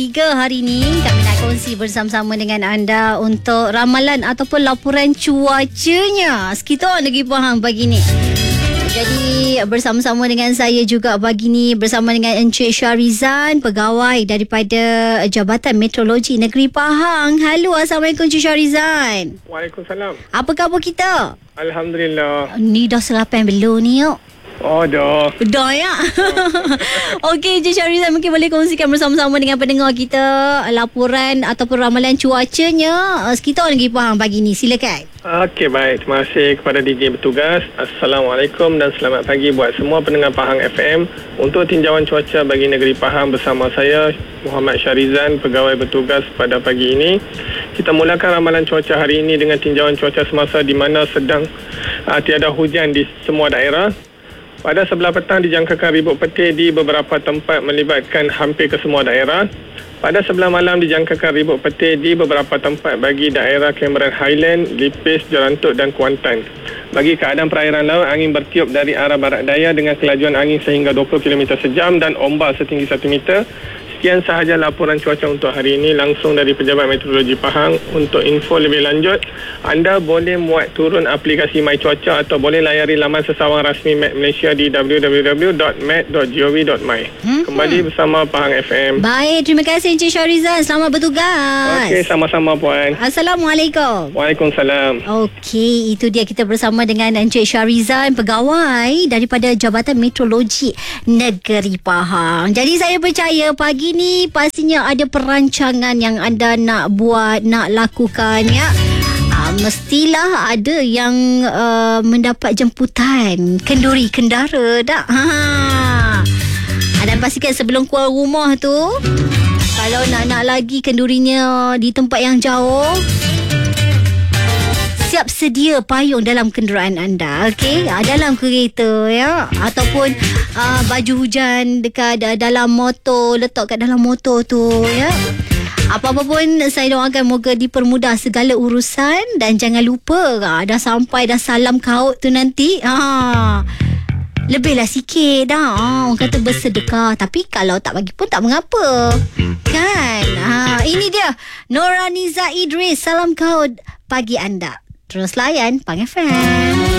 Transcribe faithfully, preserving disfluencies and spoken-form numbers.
Tiga hari ni kami nak kongsi bersama-sama dengan anda untuk ramalan ataupun laporan cuacanya sekitar Negeri Pahang pagi ni. Jadi bersama-sama dengan saya juga pagi ni bersama dengan Encik Syarizan, pegawai daripada Jabatan Meteorologi Negeri Pahang. Halo, Assalamualaikum Encik Syarizan. Waalaikumsalam. Apa khabar kita? Alhamdulillah. Ni dah serapan belum ni yuk? Oh dah. Dah ya. Okey, Encik Syarizan mungkin boleh kongsikan bersama-sama dengan pendengar kita laporan ataupun ramalan cuacanya sekitar Negeri Pahang pagi ni. Silakan. Okey, baik. Terima kasih kepada D J bertugas. Assalamualaikum dan selamat pagi buat semua pendengar Pahang F M. Untuk tinjauan cuaca bagi Negeri Pahang bersama saya Muhammad Syarizan, pegawai bertugas pada pagi ini. Kita mulakan ramalan cuaca hari ini dengan tinjauan cuaca semasa di mana sedang uh, tiada hujan di semua daerah. Pada sebelah petang dijangkakan ribut petir di beberapa tempat melibatkan hampir ke semua daerah. Pada sebelah malam dijangkakan ribut petir di beberapa tempat bagi daerah Cameron Highland, Lipis, Jerantut dan Kuantan. Bagi keadaan perairan laut, angin bertiup dari arah barat daya dengan kelajuan angin sehingga dua puluh kilometer sejam dan ombak setinggi satu meter. Sekian sahaja laporan cuaca untuk hari ini langsung dari Pejabat Meteorologi Pahang. Untuk info lebih lanjut, anda boleh muat turun aplikasi My Cuaca atau boleh layari laman sesawang rasmi Met Malaysia di w w w dot met dot gov dot my. Hmm. Kembali bersama Pahang F M. Baik, terima kasih Encik Syarizan. Selamat bertugas. Okey, sama-sama Puan. Assalamualaikum. Waalaikumsalam. Okey, itu dia kita bersama dengan Encik Syarizan, pegawai daripada Jabatan Meteorologi Negeri Pahang. Jadi saya percaya pagi ni pastinya ada perancangan yang anda nak buat, nak lakukan ya. Uh, mestilah ada yang uh, mendapat jemputan kenduri kendara dah. Ha. Dan pastikan sebelum keluar rumah tu, kalau nak-nak lagi kendurinya di tempat yang jauh, siap sedia payung dalam kenderaan anda, okey? Dalam kereta ya, ataupun uh, baju hujan dekat uh, dalam motor, letak kat dalam motor tu ya. Apa-apa pun saya doakan moga dipermudah segala urusan dan jangan lupa uh, dah sampai dah salam kaut tu nanti. Ha. Lebihlah sikit dah. Ha, orang kata bersedekah, tapi kalau tak bagi pun tak mengapa. Kan? Ha, ini dia Noraniza Idris, salam kaut pagi anda. Terus layan Pahang F M.